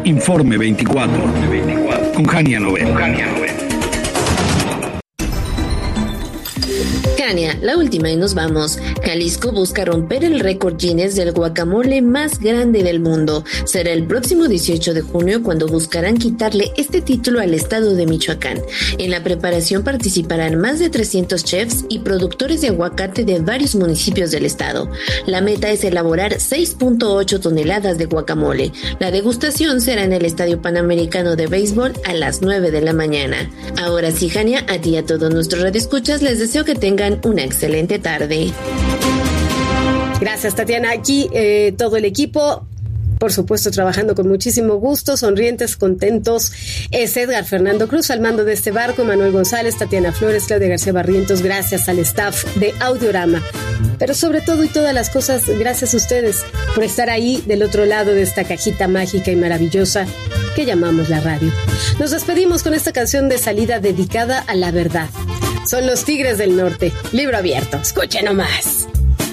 Informe 24. Con Jania Novel. Jania, la última y nos vamos. Jalisco busca romper el récord Guinness del guacamole más grande del mundo. Será el próximo 18 de junio cuando buscarán quitarle este título al estado de Michoacán. En la preparación participarán más de 300 chefs y productores de aguacate de varios municipios del estado. La meta es elaborar 6.8 toneladas de guacamole. La degustación será en el Estadio Panamericano de Béisbol a las 9 de la mañana. Ahora sí, Jania, a ti y a todos nuestros radioescuchas les deseo que tengan una excelente tarde. Gracias, Tatiana. Aquí todo el equipo, por supuesto, trabajando con muchísimo gusto, sonrientes, contentos. Es Edgar Fernando Cruz al mando de este barco, Manuel González, Tatiana Flores, Claudia García Barrientos. Gracias al staff de Audiorama. Pero sobre todo y todas las cosas, gracias a ustedes por estar ahí del otro lado de esta cajita mágica y maravillosa que llamamos la radio. Nos despedimos con esta canción de salida dedicada a la verdad. Son los Tigres del Norte. Libro abierto. Escuchen nomás.